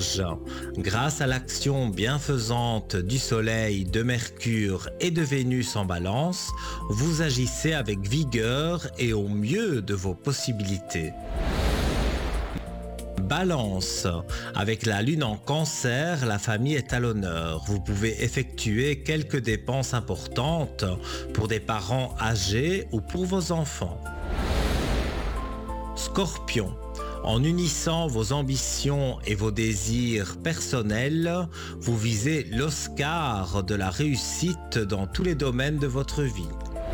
Vierge, grâce à l'action bienfaisante du Soleil, de Mercure et de Vénus en Balance, vous agissez avec vigueur et au mieux de vos possibilités. Balance, avec la Lune en Cancer, la famille est à l'honneur. Vous pouvez effectuer quelques dépenses importantes pour des parents âgés ou pour vos enfants. Scorpion, en unissant vos ambitions et vos désirs personnels, vous visez l'Oscar de la réussite dans tous les domaines de votre vie.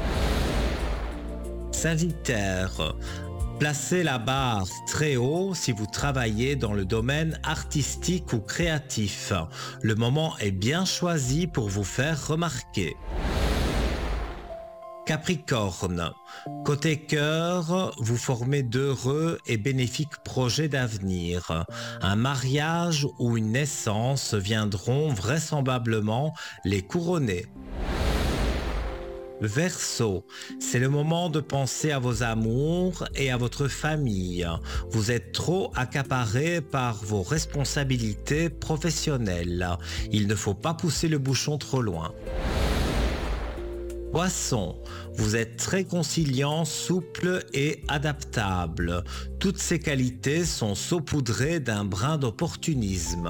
Sagittaire, placez la barre très haut si vous travaillez dans le domaine artistique ou créatif. Le moment est bien choisi pour vous faire remarquer. Capricorne, côté cœur, vous formez d'heureux et bénéfiques projets d'avenir. Un mariage ou une naissance viendront vraisemblablement les couronner. Verseau, c'est le moment de penser à vos amours et à votre famille. Vous êtes trop accaparé par vos responsabilités professionnelles. Il ne faut pas pousser le bouchon trop loin. Poisson, vous êtes très conciliant, souple et adaptable. Toutes ces qualités sont saupoudrées d'un brin d'opportunisme.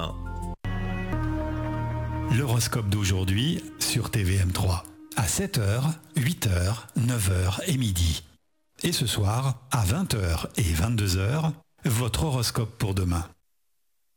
L'horoscope d'aujourd'hui sur TVM3. À 7h, 8h, 9h et midi. Et ce soir, à 20h et 22h, votre horoscope pour demain.